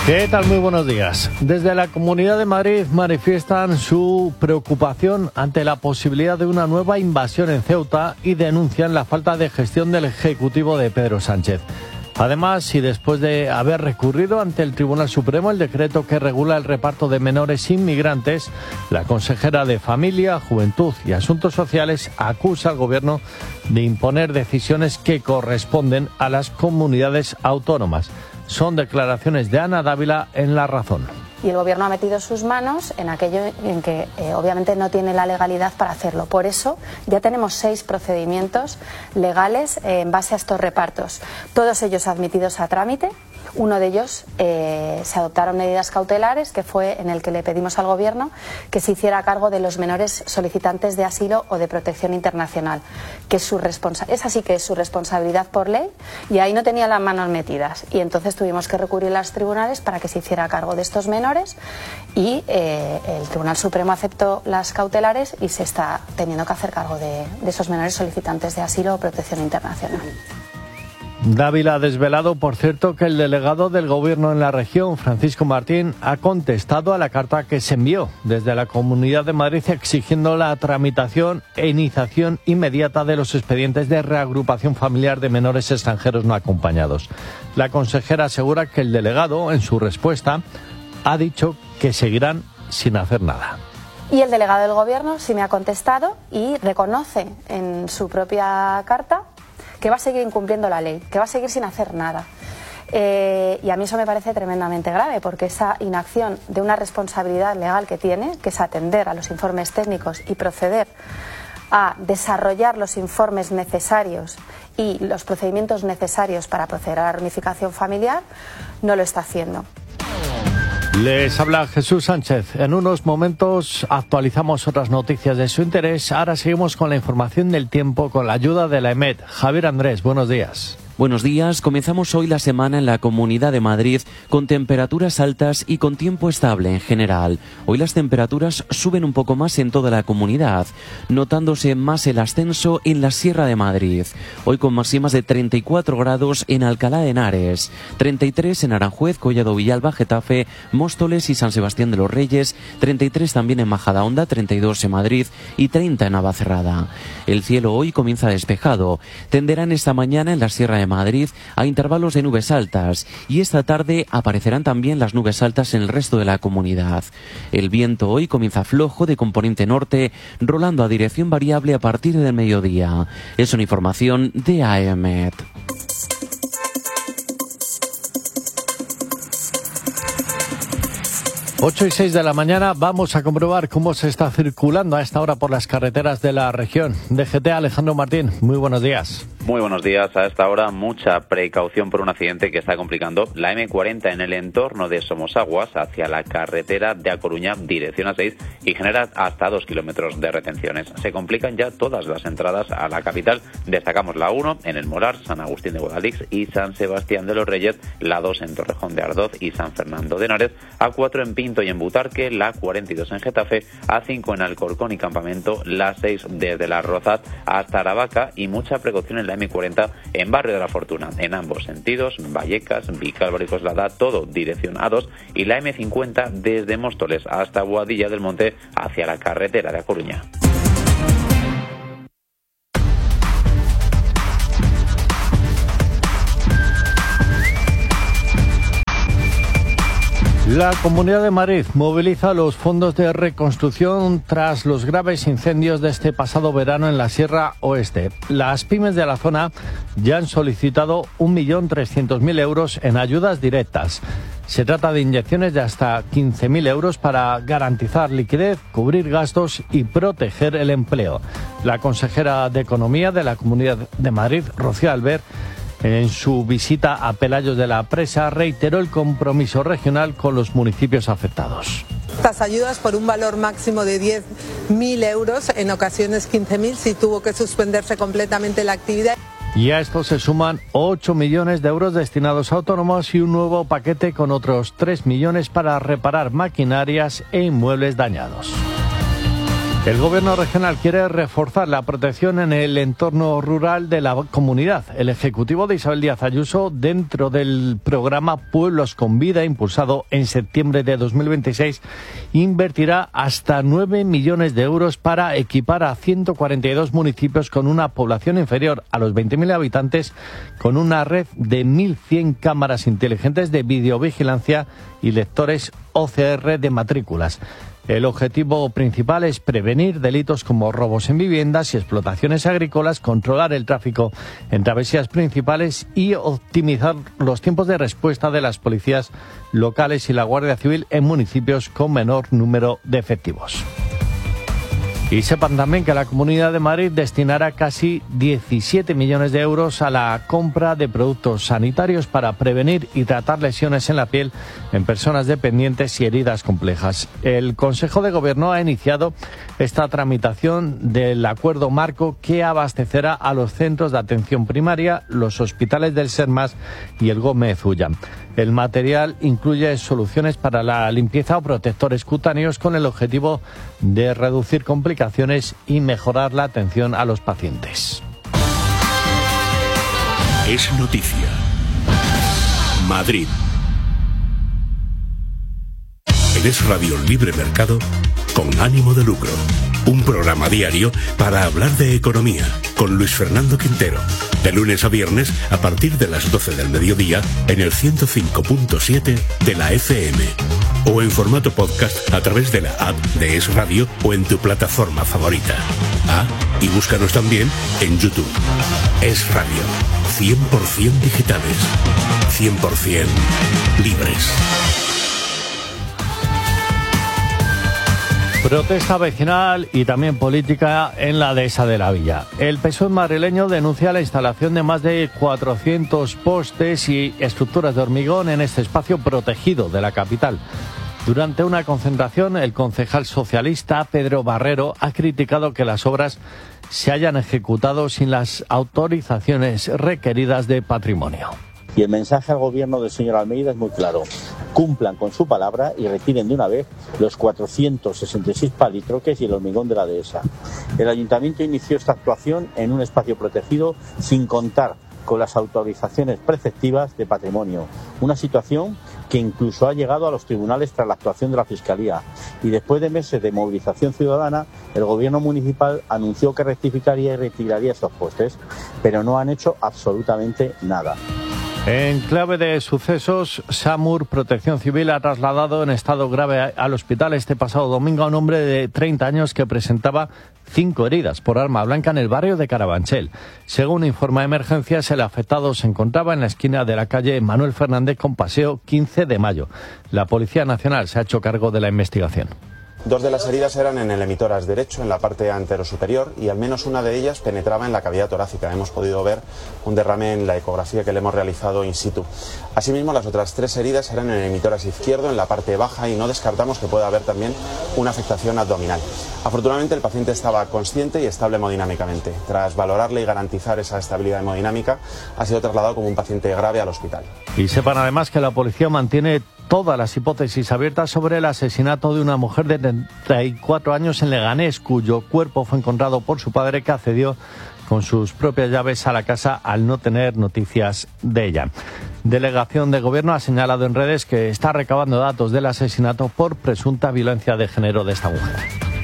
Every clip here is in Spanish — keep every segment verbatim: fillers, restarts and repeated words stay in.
¿Qué tal? Muy buenos días. Desde la Comunidad de Madrid manifiestan su preocupación ante la posibilidad de una nueva invasión en Ceuta y denuncian la falta de gestión del Ejecutivo de Pedro Sánchez. Además, y después de haber recurrido ante el Tribunal Supremo el decreto que regula el reparto de menores inmigrantes, la consejera de Familia, Juventud y Asuntos Sociales acusa al Gobierno de imponer decisiones que corresponden a las comunidades autónomas. Son declaraciones de Ana Dávila en La Razón. Y el Gobierno ha metido sus manos en aquello en que eh, obviamente no tiene la legalidad para hacerlo. Por eso ya tenemos seis procedimientos legales eh, en base a estos repartos. Todos ellos admitidos a trámite. Uno de ellos eh, se adoptaron medidas cautelares, que fue en el que le pedimos al Gobierno que se hiciera cargo de los menores solicitantes de asilo o de protección internacional, que es su responsa- esa sí que es su responsabilidad por ley, y ahí no tenía las manos metidas. Y entonces tuvimos que recurrir a los tribunales para que se hiciera cargo de estos menores y eh, el Tribunal Supremo aceptó las cautelares y se está teniendo que hacer cargo de, de esos menores solicitantes de asilo o protección internacional. Dávila ha desvelado, por cierto, que el delegado del Gobierno en la región, Francisco Martín, ha contestado a la carta que se envió desde la Comunidad de Madrid exigiendo la tramitación e iniciación inmediata de los expedientes de reagrupación familiar de menores extranjeros no acompañados. La consejera asegura que el delegado, en su respuesta, ha dicho que seguirán sin hacer nada. Y el delegado del Gobierno sí me ha contestado y reconoce en su propia carta que va a seguir incumpliendo la ley, que va a seguir sin hacer nada. Eh, y a mí eso me parece tremendamente grave, porque esa inacción de una responsabilidad legal que tiene, que es atender a los informes técnicos y proceder a desarrollar los informes necesarios y los procedimientos necesarios para proceder a la reunificación familiar, no lo está haciendo. Les habla Jesús Sánchez. En unos momentos actualizamos otras noticias de su interés. Ahora seguimos con la información del tiempo con la ayuda de la EMET. Javier Andrés, buenos días. Buenos días, comenzamos hoy la semana en la Comunidad de Madrid con temperaturas altas y con tiempo estable en general. Hoy las temperaturas suben un poco más en toda la comunidad, notándose más el ascenso en la Sierra de Madrid. Hoy con máximas de treinta y cuatro grados en Alcalá de Henares, treinta y tres en Aranjuez, Collado Villalba, Getafe, Móstoles y San Sebastián de los Reyes, treinta y tres también en Majadahonda, treinta y dos en Madrid y treinta en Navacerrada. El cielo hoy comienza despejado, tenderán esta mañana en la Sierra de Madrid a intervalos de nubes altas y esta tarde aparecerán también las nubes altas en el resto de la comunidad. El viento hoy comienza flojo de componente norte, rolando a dirección variable a partir del mediodía. Es una información de A E M E T. ocho y seis de la mañana vamos a comprobar cómo se está circulando a esta hora por las carreteras de la región. D G T, Alejandro Martín, muy buenos días. Muy buenos días. A esta hora mucha precaución por un accidente que está complicando la eme cuarenta en el entorno de Somosaguas hacia la carretera de A Coruña, dirección A seis, y genera hasta dos kilómetros de retenciones. Se complican ya todas las entradas a la capital. Destacamos la uno en el Molar, San Agustín de Guadalix y San Sebastián de los Reyes, la dos en Torrejón de Ardoz y San Fernando de Henares, A cuatro en Pinto y en Butarque, la cuarenta y dos en Getafe, A cinco en Alcorcón y Campamento, la seis desde Las Rozas hasta Aravaca y mucha precaución en la eme cuarenta en Barrio de la Fortuna, en ambos sentidos, Vallecas, Vicálvaro y Coslada, todo dirección A dos, y la eme cincuenta desde Móstoles hasta Boadilla del Monte hacia la carretera de A Coruña. La Comunidad de Madrid moviliza los fondos de reconstrucción tras los graves incendios de este pasado verano en la Sierra Oeste. Las pymes de la zona ya han solicitado un millón trescientos mil euros en ayudas directas. Se trata de inyecciones de hasta quince mil euros para garantizar liquidez, cubrir gastos y proteger el empleo. La consejera de Economía de la Comunidad de Madrid, Rocío Albert, en su visita a Pelayos de la Presa, reiteró el compromiso regional con los municipios afectados. Estas ayudas por un valor máximo de diez mil euros, en ocasiones quince mil, si tuvo que suspenderse completamente la actividad. Y a esto se suman ocho millones de euros destinados a autónomos y un nuevo paquete con otros tres millones para reparar maquinarias e inmuebles dañados. El Gobierno regional quiere reforzar la protección en el entorno rural de la comunidad. El Ejecutivo de Isabel Díaz Ayuso, dentro del programa Pueblos con Vida, impulsado en septiembre de dos mil veintiséis, invertirá hasta nueve millones de euros para equipar a ciento cuarenta y dos municipios con una población inferior a los veinte mil habitantes con una red de mil cien cámaras inteligentes de videovigilancia y lectores O C R de matrículas. El objetivo principal es prevenir delitos como robos en viviendas y explotaciones agrícolas, controlar el tráfico en travesías principales y optimizar los tiempos de respuesta de las policías locales y la Guardia Civil en municipios con menor número de efectivos. Y sepan también que la Comunidad de Madrid destinará casi diecisiete millones de euros a la compra de productos sanitarios para prevenir y tratar lesiones en la piel en personas dependientes y heridas complejas. El Consejo de Gobierno ha iniciado esta tramitación del acuerdo marco que abastecerá a los centros de atención primaria, los hospitales del SERMAS y el Gómez Ulla. El material incluye soluciones para la limpieza o protectores cutáneos con el objetivo de reducir complicaciones y mejorar la atención a los pacientes. Es noticia. Madrid. En Es Radio Libre Mercado, con ánimo de lucro. Un programa diario para hablar de economía, con Luis Fernando Quintero. De lunes a viernes, a partir de las doce del mediodía, en el ciento cinco punto siete de la F M. O en formato podcast a través de la app de Es Radio o en tu plataforma favorita. Ah, y búscanos también en YouTube. Es Radio. cien por ciento digitales. cien por ciento libres. Protesta vecinal y también política en la dehesa de la Villa. El P S O E madrileño denuncia la instalación de más de cuatrocientos postes y estructuras de hormigón en este espacio protegido de la capital. Durante una concentración, el concejal socialista Pedro Barrero ha criticado que las obras se hayan ejecutado sin las autorizaciones requeridas de patrimonio. Y el mensaje al gobierno del señor Almeida es muy claro. Cumplan con su palabra y retiren de una vez los cuatrocientos sesenta y seis palitroques y el hormigón de la dehesa. El ayuntamiento inició esta actuación en un espacio protegido sin contar con las autorizaciones preceptivas de patrimonio. Una situación que incluso ha llegado a los tribunales tras la actuación de la Fiscalía. Y después de meses de movilización ciudadana, el gobierno municipal anunció que rectificaría y retiraría estos postes, pero no han hecho absolutamente nada. En clave de sucesos, SAMUR Protección Civil ha trasladado en estado grave al hospital este pasado domingo a un hombre de treinta años que presentaba cinco heridas por arma blanca en el barrio de Carabanchel. Según informa Emergencias, el afectado se encontraba en la esquina de la calle Manuel Fernández con Paseo quince de mayo. La Policía Nacional se ha hecho cargo de la investigación. Dos de las heridas eran en el emitoras derecho, en la parte anterosuperior, y al menos una de ellas penetraba en la cavidad torácica. Hemos podido ver un derrame en la ecografía que le hemos realizado in situ. Asimismo, las otras tres heridas eran en el emitoras izquierdo, en la parte baja, y no descartamos que pueda haber también una afectación abdominal. Afortunadamente, el paciente estaba consciente y estable hemodinámicamente. Tras valorarle y garantizar esa estabilidad hemodinámica, ha sido trasladado como un paciente grave al hospital. Y sepan además que la policía mantiene todas las hipótesis abiertas sobre el asesinato de una mujer de treinta y cuatro años en Leganés, cuyo cuerpo fue encontrado por su padre, que accedió con sus propias llaves a la casa al no tener noticias de ella. Delegación de Gobierno ha señalado en redes que está recabando datos del asesinato por presunta violencia de género de esta mujer.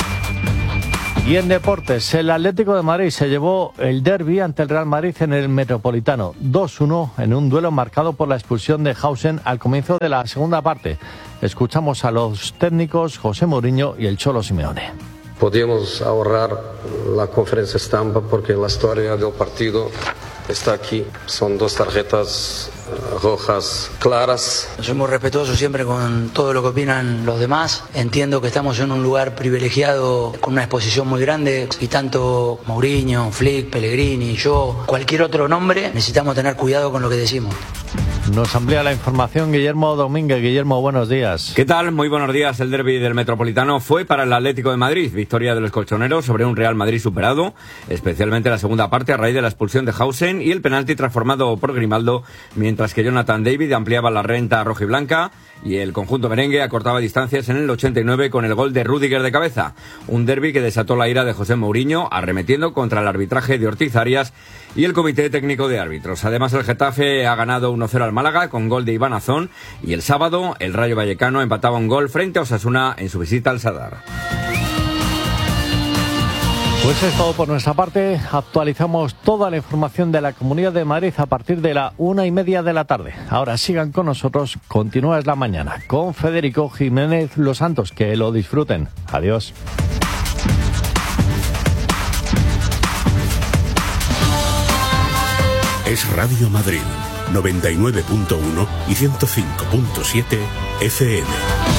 Y en deportes, el Atlético de Madrid se llevó el derbi ante el Real Madrid en el Metropolitano, dos uno en un duelo marcado por la expulsión de Hausen al comienzo de la segunda parte. Escuchamos a los técnicos José Mourinho y el Cholo Simeone. Podíamos ahorrar la conferencia estampa porque la historia del partido está aquí. Son dos tarjetas rojas claras. Somos respetuosos siempre con todo lo que opinan los demás. Entiendo que estamos en un lugar privilegiado con una exposición muy grande y tanto Mourinho, Flick, Pellegrini, yo, cualquier otro nombre, necesitamos tener cuidado con lo que decimos. Nos amplía la información Guillermo Domínguez. Guillermo, buenos días. ¿Qué tal? Muy buenos días. El derbi del Metropolitano fue para el Atlético de Madrid. Victoria de los colchoneros sobre un Real Madrid superado, especialmente la segunda parte a raíz de la expulsión de Hausen y el penalti transformado por Grimaldo, mientras que Jonathan David ampliaba la renta rojiblanca y el conjunto merengue acortaba distancias en el ochenta y nueve con el gol de Rüdiger de cabeza. Un derbi que desató la ira de José Mourinho, arremetiendo contra el arbitraje de Ortiz Arias y el comité técnico de árbitros. Además, el Getafe ha ganado uno cero al Málaga con gol de Iván Azón y el sábado el Rayo Vallecano empataba un gol frente a Osasuna en su visita al Sadar. Pues es todo por nuestra parte. Actualizamos toda la información de la Comunidad de Madrid a partir de la una y media de la tarde. Ahora sigan con nosotros. Continúa Es la Mañana con Federico Jiménez Los Santos. Que lo disfruten. Adiós. Es Radio Madrid, noventa y nueve punto uno y ciento cinco punto siete F M.